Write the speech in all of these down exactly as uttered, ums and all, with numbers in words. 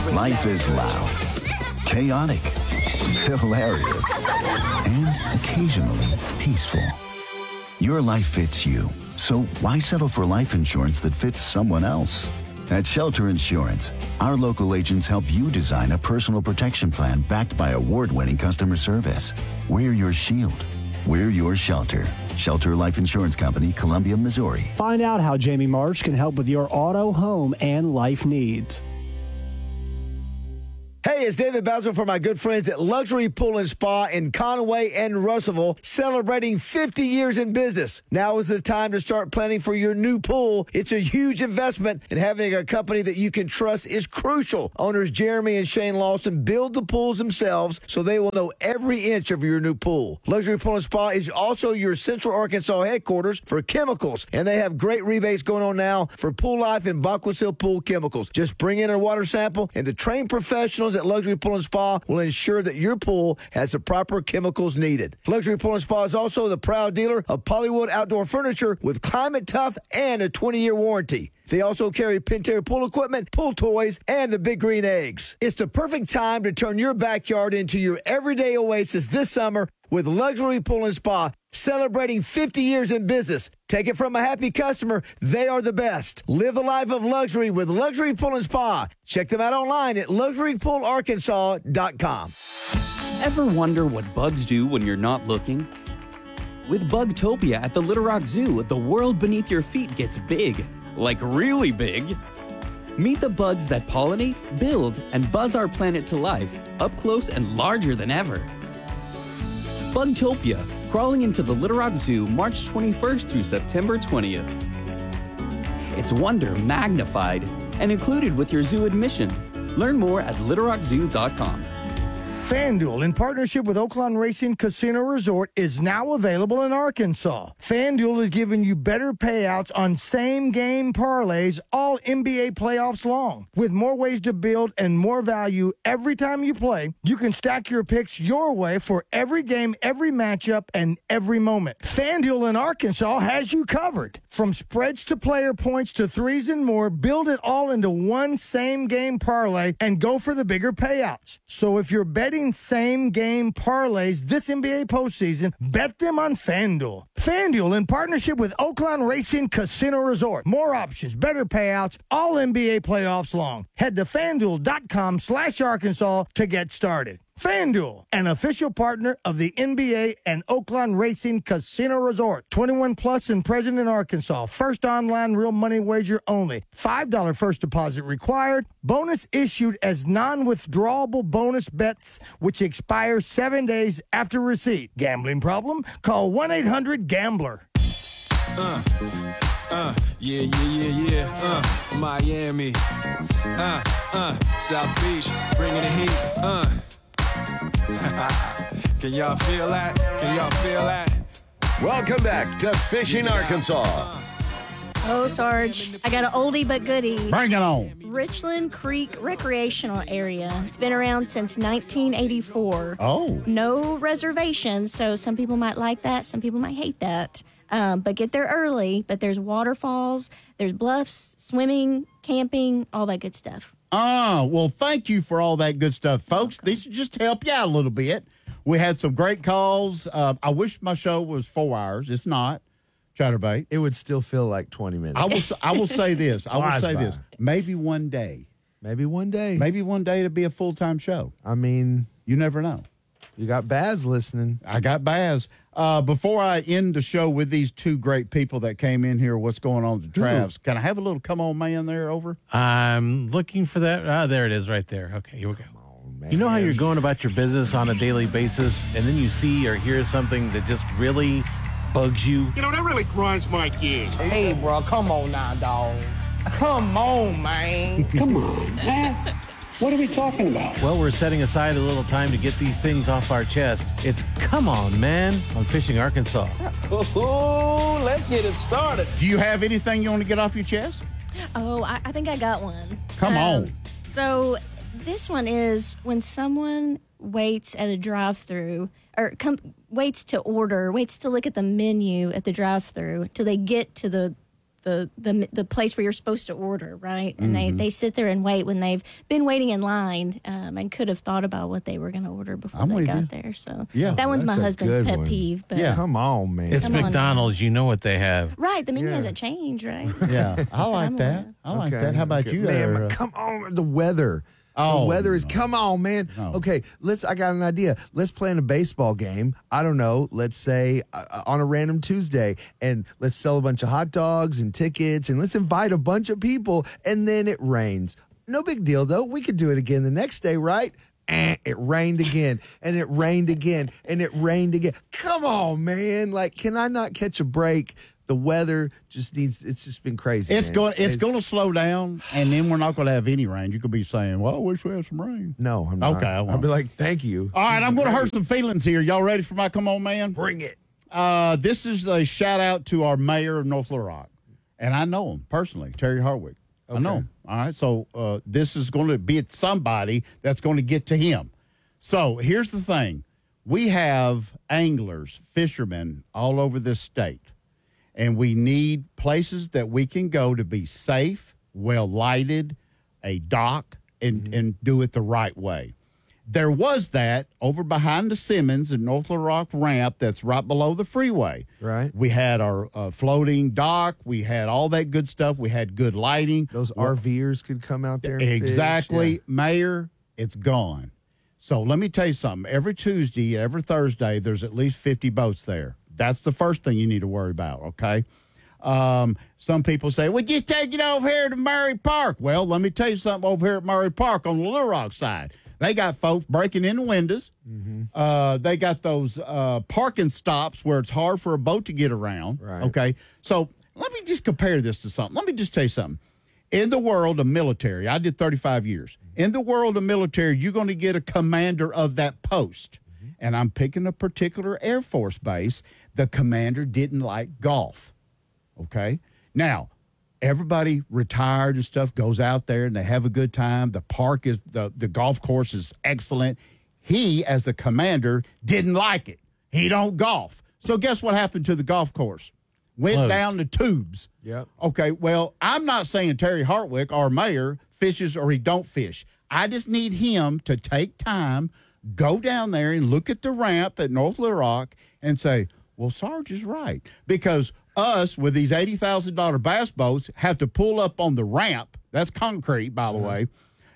Life is loud, chaotic, hilarious, and occasionally peaceful. Your life fits you, so why settle for life insurance that fits someone else? At Shelter Insurance, our local agents help you design a personal protection plan backed by award-winning customer service. We're your shield. We're your shelter. Shelter Life Insurance Company, Columbia, Missouri. Find out how Jamie March can help with your auto, home, and life needs. Hey, it's David Basil for my good friends at Luxury Pool and Spa in Conway and Russellville, celebrating fifty years in business. Now is the time to start planning for your new pool. It's a huge investment, and having a company that you can trust is crucial. Owners Jeremy and Shane Lawson build the pools themselves, so they will know every inch of your new pool. Luxury Pool and Spa is also your Central Arkansas headquarters for chemicals, and they have great rebates going on now for Pool Life and Bacquasil Pool Chemicals. Just bring in a water sample, and the trained professionals at Luxury Pool and Spa will ensure that your pool has the proper chemicals needed. Luxury Pool and Spa is also the proud dealer of Polywood Outdoor Furniture with Climate Tough and a twenty-year warranty. They also carry Pentair pool equipment, pool toys, and the Big Green Eggs. It's the perfect time to turn your backyard into your everyday oasis this summer with Luxury Pool and Spa, celebrating fifty years in business. Take it from a happy customer. They are the best. Live the life of luxury with Luxury Pool and Spa. Check them out online at luxury pool arkansas dot com. Ever wonder what bugs do when you're not looking? With Bugtopia at the Little Rock Zoo, the world beneath your feet gets big. Like really big. Meet the bugs that pollinate, build, and buzz our planet to life, up close and larger than ever. Bugtopia, crawling into the Little Rock Zoo March twenty-first through September twentieth. It's wonder magnified and included with your zoo admission. Learn more at little rock zoo dot com. FanDuel, in partnership with Oaklawn Racing Casino Resort, is now available in Arkansas. FanDuel is giving you better payouts on same-game parlays all N B A playoffs long. With more ways to build and more value every time you play, you can stack your picks your way for every game, every matchup, and every moment. FanDuel in Arkansas has you covered. From spreads to player points to threes and more, build it all into one same-game parlay and go for the bigger payouts. So if you're betting same-game parlays this N B A postseason, bet them on FanDuel. FanDuel, in partnership with Oaklawn Racing Casino Resort. More options, better payouts, all N B A playoffs long. Head to FanDuel.com slash Arkansas to get started. FanDuel, an official partner of the N B A and Oaklawn Racing Casino Resort. twenty-one plus and present in Arkansas. First online real money wager only. five dollars first deposit required. Bonus issued as non-withdrawable bonus bets, which expire seven days after receipt. Gambling problem? Call one eight hundred gambler. Uh, uh, yeah, yeah, yeah, yeah. Uh, Miami. Uh, uh, South Beach, bringing the heat. Uh. Can y'all feel that? Can y'all feel that? Welcome back to Fishing Arkansas. Oh, Sarge, I got an oldie but goodie. Bring it on. Richland Creek Recreational Area. It's been around since nineteen eighty-four. Oh. No reservations, so some people might like that, some people might hate that. Um, but get there early. But there's waterfalls, there's bluffs, swimming, camping, all that good stuff. Oh, well, thank you for all that good stuff, folks. These just help you out a little bit. We had some great calls. Uh, I wish my show was four hours. It's not. Chatterbait. It would still feel like twenty minutes. I will. I will say this. I will Flies say by. this. Maybe one day. Maybe one day. Maybe one day to be a full time show. I mean, you never know. You got Baz listening. I got Baz. Uh, before I end the show with these two great people that came in here, what's going on with the Travs? Can I have a little come on man there over? I'm looking for that. Ah, there it is right there. Okay, here we go. Man. You know how you're going about your business on a daily basis, and then you see or hear something that just really bugs you? You know, that really grinds my gears. Hey, bro, come on now, dog. Come on, man. Come on, man. What are we talking about? Well, we're setting aside a little time to get these things off our chest. It's Come On, Man on Fishing Arkansas. Oh, let's get it started. Do you have anything you want to get off your chest? Oh, I, I think I got one. Come um, on. So this one is when someone waits at a drive-thru or com- waits to order, waits to look at the menu at the drive-thru till they get to the the the the place where you're supposed to order, right? And Mhm. they, they sit there and wait when they've been waiting in line um, and could have thought about what they were going to order before I'm they with got you. there. So Yeah, that one's my That's a husband's good pet one. peeve. But Yeah. Come on, man. It's Come on, McDonald's. You know what they have. right, the menu Yeah. hasn't changed, right? Yeah, I like I'm that. aware. I like Okay, that. How about okay. you, man? there? uh, Come on, the weather. Oh, the weather is. no. Come on, man. No. Okay, let's. I got an idea. Let's plan a baseball game. I don't know. Let's say uh, on a random Tuesday, and let's sell a bunch of hot dogs and tickets, and let's invite a bunch of people. And then it rains. No big deal, though. We could do it again the next day, right? And it rained again, and it rained again, and it rained again. Come on, man. Like, can I not catch a break? The weather just needs, it's just been crazy. It's man. going. It's, going to slow down, and then we're not going to have any rain. You could be saying, "Well, I wish we had some rain." No, I'm not. Okay, I I'll won't. be like, thank you. All right, I'm going to hurt some feelings here. Y'all ready for my come on, man? Bring it. Uh, this is a shout out to our mayor of North Little Rock, and I know him personally, Terry Hartwick. I know him. All right, so uh, this is going to be somebody that's going to get to him. So here's the thing: we have anglers, fishermen all over this state. And we need places that we can go to be safe, well lighted, a dock, and, Mm-hmm. and do it the right way. There was that over behind the Simmons and North Little Rock ramp that's right below the freeway. Right. We had our uh, floating dock. We had all that good stuff. We had good lighting. Those RVers could come out there and Exactly. fish. Mayor, it's gone. So let me tell you something. Every Tuesday, every Thursday, there's at least fifty boats there. That's the first thing you need to worry about, okay? Um, some people say, well, just take it over here to Murray Park. Well, let me tell you something over here at Murray Park on the Little Rock side. They got folks breaking in the windows. Mm-hmm. Uh, they got those uh, parking stops where it's hard for a boat to get around, Right. okay? So let me just compare this to something. Let me just tell you something. In the world of military, I did thirty-five years. In the world of military, you're going to get a commander of that post. And I'm picking a particular Air Force base. The commander didn't like golf. Okay? Now, everybody retired and stuff goes out there and they have a good time. The park is, the, the golf course is excellent. He, as the commander, didn't like it. He don't golf. So guess what happened to the golf course? Went Closed. down the tubes. Yep. Okay, well, I'm not saying Terry Hartwick, our mayor, fishes or he don't fish. I just need him to take time, go down there and look at the ramp at North Little Rock and say, well, Sarge is right. Because us, with these eighty thousand dollars bass boats, have to pull up on the ramp. That's concrete, by the way.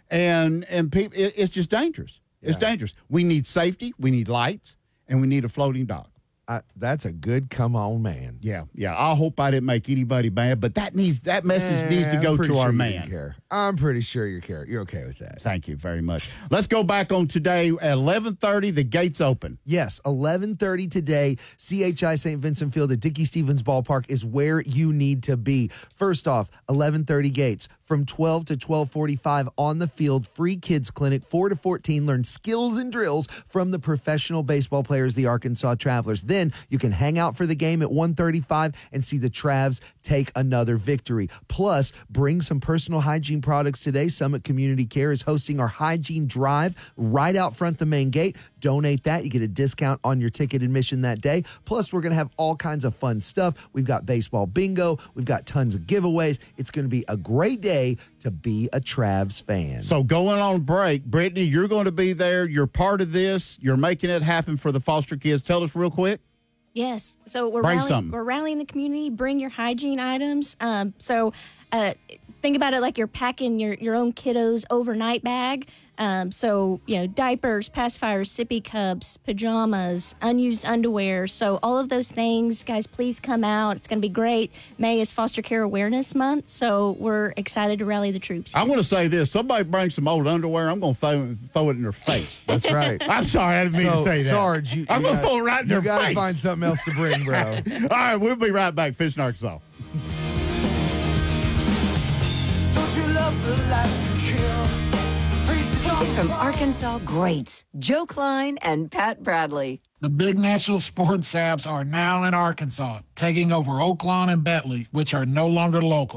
And and people, it, it's just dangerous. It's Yeah. dangerous. We need safety, we need lights, and we need a floating dock. I, that's a good come on, man. Yeah, yeah. I hope I didn't make anybody mad, but that needs that message Eh, needs to I'm go pretty to our sure you man. didn't care. I'm pretty sure you care. You're okay with that. Thank you very much. Let's go back on today at eleven thirty. The gates open. Yes, eleven thirty today. C H I Saint Vincent Field at Dickey Stevens Ballpark is where you need to be. First off, eleven thirty gates from twelve to twelve forty-five on the field. Free kids clinic, four to fourteen. Learn skills and drills from the professional baseball players, the Arkansas Travelers. Then you can hang out for the game at one thirty-five and see the Travs take another victory. Plus, bring some personal hygiene products today. Summit Community Care is hosting our hygiene drive right out front the main gate. Donate that. You get a discount on your ticket admission that day. Plus, we're going to have all kinds of fun stuff. We've got baseball bingo. We've got tons of giveaways. It's going to be a great day to be a Travs fan. So going on break, Brittany, you're going to be there. You're part of this. You're making it happen for the foster kids. Tell us real quick. Yes. So we're Bring rallying, something. we're rallying the community. Bring your hygiene items. Um, so uh, think about it like you're packing your, your own kiddo's overnight bag. Um, so, you know, diapers, pacifiers, sippy cups, pajamas, unused underwear. So all of those things, guys, please come out. It's going to be great. May is Foster Care Awareness Month. So we're excited to rally the troops. I want to say this. Somebody brings some old underwear. I'm going to throw, throw it in their face. That's right. I'm sorry. I didn't mean So, to say that. Sarge, you, I'm you going to gotta- throw it right in their You got to face. find something else to bring, bro. All right. We'll be right back. Fishing Arkansas. Don't you love the life you kill? Take it from Arkansas greats Joe Klein and Pat Bradley. The big national sports apps are now in Arkansas, taking over Oaklawn and Bentley, which are no longer local.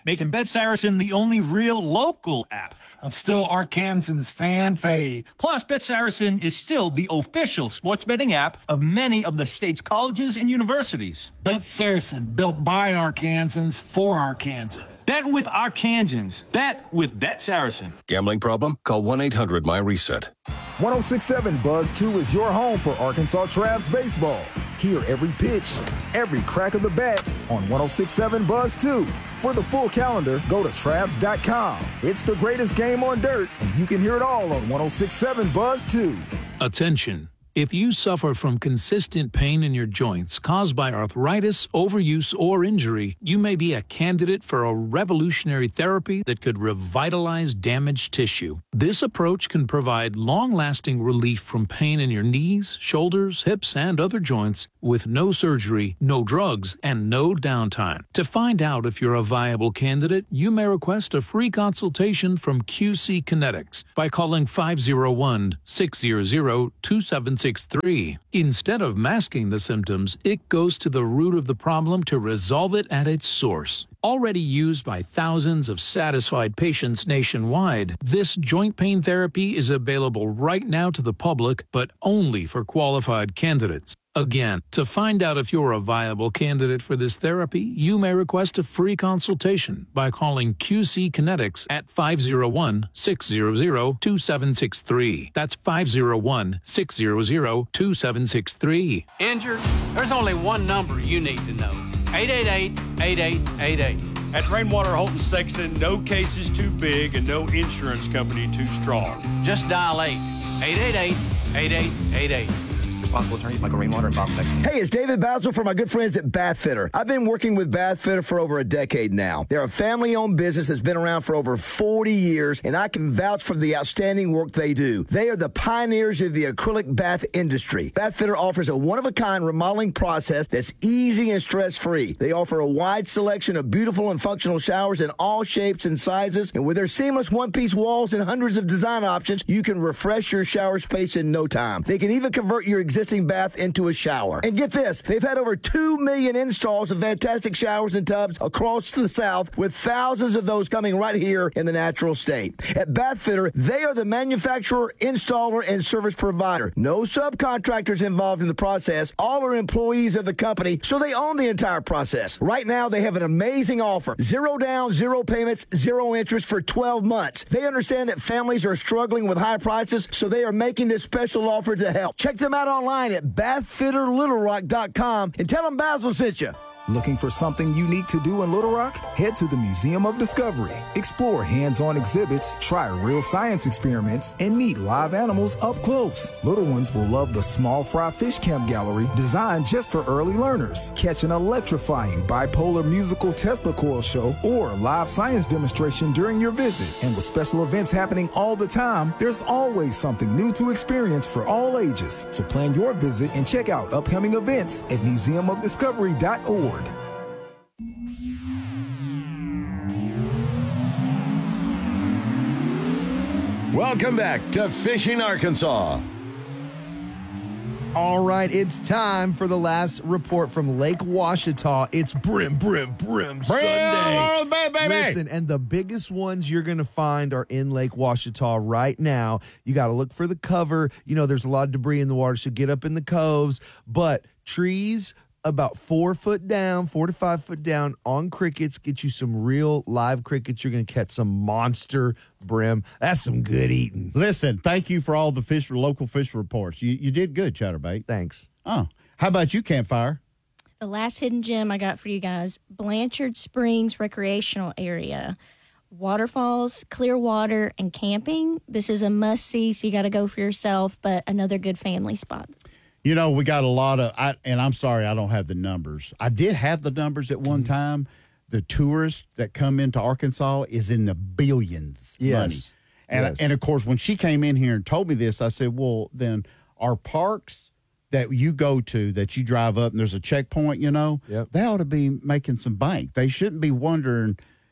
making Bet Saracen the only real local app. It's still Arkansas's fan fave. Plus, Bet Saracen is still the official sports betting app of many of the state's colleges and universities. Bet Saracen, built by Arkansans for Arkansas. Bet with Arkansans. Bet with Bet Saracen. Gambling problem? Call one eight hundred my reset. one oh six point seven Buzz two is your home for Arkansas Travs baseball. Hear every pitch, every crack of the bat on one oh six point seven Buzz two. For the full calendar, go to Travs dot com. It's the greatest game on dirt, and you can hear it all on one oh six point seven Buzz two. Attention. If you suffer from consistent pain in your joints caused by arthritis, overuse, or injury, you may be a candidate for a revolutionary therapy that could revitalize damaged tissue. This approach can provide long-lasting relief from pain in your knees, shoulders, hips, and other joints with no surgery, no drugs, and no downtime. To find out if you're a viable candidate, you may request a free consultation from Q C Kinetics by calling five oh one, six hundred, two seven six three. Instead of masking the symptoms, it goes to the root of the problem to resolve it at its source. Already used by thousands of satisfied patients nationwide, this joint pain therapy is available right now to the public, but only for qualified candidates. Again, to find out if you're a viable candidate for this therapy, you may request a free consultation by calling Q C Kinetics at five oh one, six hundred, two seven six three. That's five oh one, six hundred, two seven six three. Injured? There's only one number you need to know. eight eight eight, eight eight eight eight. At Rainwater Holton Sexton, no case is too big and no insurance company too strong. Just dial eight eight eight eight, eight eight eight eight. Responsible attorneys Michael Rainwater and Bob Sexton. Hey, it's David Basil from my good friends at Bath Fitter. I've been working with Bath Fitter for over a decade now. They're a family-owned business that's been around for over forty years, and I can vouch for the outstanding work they do. They are the pioneers of the acrylic bath industry. Bath Fitter offers a one-of-a-kind remodeling process that's easy and stress-free. They offer a wide selection of beautiful and functional showers in all shapes and sizes, and with their seamless one-piece walls and hundreds of design options, you can refresh your shower space in no time. They can even convert your existing bath into a shower. And get this, they've had over two million installs of fantastic showers and tubs across the South, with thousands of those coming right here in the natural state. At Bath Fitter, they are the manufacturer, installer, and service provider. No subcontractors involved in the process. All are employees of the company, so they own the entire process. Right now, they have an amazing offer. Zero down, zero payments, zero interest for twelve months. They understand that families are struggling with high prices, so they are making this special offer to help. Check them out online at bath fitter little rock dot com and tell them Basil sent you. Looking for something unique to do in Little Rock? Head to the Museum of Discovery. Explore hands-on exhibits, try real science experiments, and meet live animals up close. Little ones will love the Small Fry Fish Camp Gallery, designed just for early learners. Catch an electrifying bipolar musical Tesla coil show or live science demonstration during your visit. And with special events happening all the time, there's always something new to experience for all ages. So plan your visit and check out upcoming events at museum of discovery dot org. Welcome back to Fishing Arkansas. All right, it's time for the last report from Lake Ouachita. It's Brim, Brim, Brim Sunday. Brim, baby. Listen, and the biggest ones you're going to find are in Lake Ouachita right now. You got to look for the cover. You know, there's a lot of debris in the water, so get up in the coves. But trees about four foot down, four to five foot down on crickets, get you some real live crickets. You're going to catch some monster brim. That's some good eating. Listen, thank you for all the fish, local fish reports. You you did good, Chatterbait. Thanks. Oh, how about you, Campfire? The last hidden gem I got for you guys, Blanchard Springs Recreational Area. Waterfalls, clear water, and camping. This is a must-see, so you got to go for yourself, but another good family spot. You know, we got a lot of, I, and I'm sorry I don't have the numbers. I did have the numbers at one mm-hmm. time. The tourists that come into Arkansas is in the billions yes. money. And, yes. and, of course, when she came in here and told me this, I said, well, then our parks that you go to, that you drive up and there's a checkpoint, you know, yep. they ought to be making some bank. They shouldn't be wondering,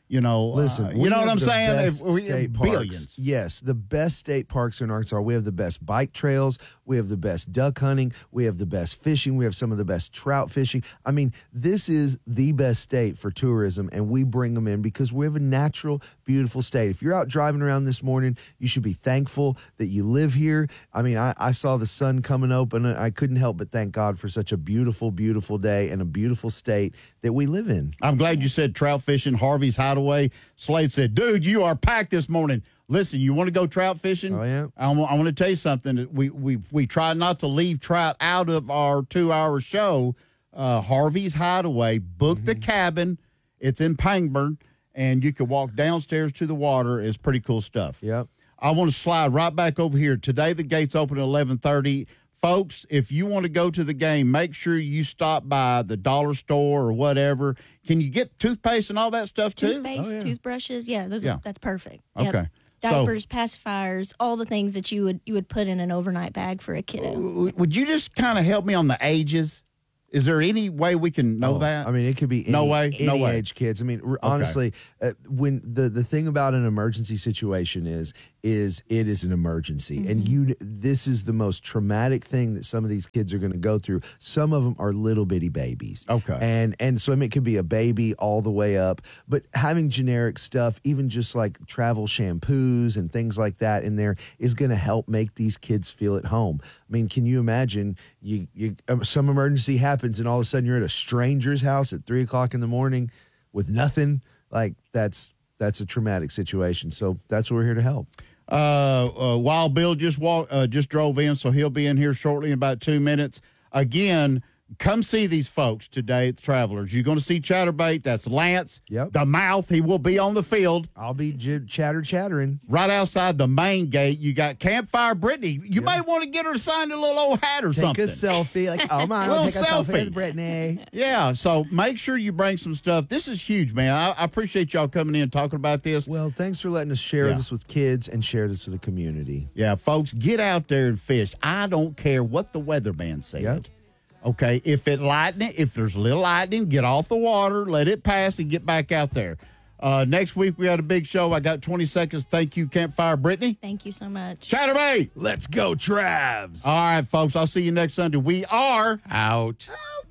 You know, Listen, uh, we you know have what I'm the saying? best If we- state billions. parks. Yes, the best state parks in Arkansas. We have the best bike trails. We have the best duck hunting. We have the best fishing. We have some of the best trout fishing. I mean, this is the best state for tourism, and we bring them in because we have a natural, beautiful state. If you're out driving around this morning, you should be thankful that you live here. I mean, I, I saw the sun coming open, and I couldn't help but thank God for such a beautiful, beautiful day and a beautiful state that we live in. I'm glad you said trout fishing, Harvey's Hideaway. Slade said, dude, you are packed this morning. Listen, you want to go trout fishing? Oh, yeah. I want, I want to tell you something. We, we, we try not to leave trout out of our two-hour show. Uh, Harvey's Hideaway, book mm-hmm. the cabin. It's in Pangburn, and you can walk downstairs to the water. It's pretty cool stuff. Yep. I want to slide right back over here. Today, the gates open at eleven thirty. Folks, if you want to go to the game, make sure you stop by the dollar store or whatever. Can you get toothpaste and all that stuff too? Toothpaste, oh, yeah. toothbrushes, yeah, those Yeah. Are, that's perfect. Okay. Yep. Diapers, so, pacifiers, all the things that you would you would put in an overnight bag for a kiddo. Would you just kind of help me on the ages? Is there any way we can know Oh, that? I mean, it could be any, no way, any no way. age kids. I mean, r- honestly, uh, when the the thing about an emergency situation is is it is an emergency, Mm-hmm. and you this is the most traumatic thing that some of these kids are going to go through. Some of them are little bitty babies. Okay, and and so I mean, it could be a baby all the way up, but having generic stuff, even just like travel shampoos and things like that in there, is going to help make these kids feel at home. I mean, can you imagine you you um, some emergency happens and all of a sudden you're at a stranger's house at three o'clock in the morning with nothing? Like that's that's a traumatic situation. So that's what we're here to help. Uh, uh, Wild Bill just walked, uh, just drove in, so he'll be in here shortly in about two minutes. Again, come see these folks today at the Travelers. You're going to see Chatterbait. That's Lance. Yep. The Mouth. He will be on the field. I'll be j- chatter chattering. Right outside the main gate, you got Campfire Brittany. You yep. may want to get her to sign a little old hat or take something. Take a selfie. Like, oh, my, I'll take a selfie. selfie with Brittany. Yeah, so make sure you bring some stuff. This is huge, man. I, I appreciate y'all coming in and talking about this. Well, thanks for letting us share yeah. this with kids and share this with the community. Yeah, folks, get out there and fish. I don't care what the weatherman said. Yep. Okay, if it lightning, if there's a little lightning, get off the water, let it pass, and get back out there. Uh, next week, we got a big show. I got twenty seconds. Thank you, Campfire Brittany. Thank you so much. Chatterbait. Let's go, Travs. All right, folks, I'll see you next Sunday. We are out.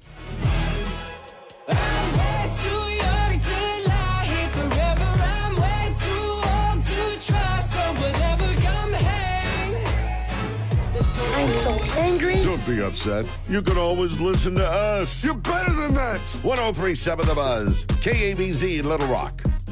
I'm so angry. Don't be upset. You can always listen to us. You're better than that. one oh three point seven The Buzz, K A B Z, Little Rock.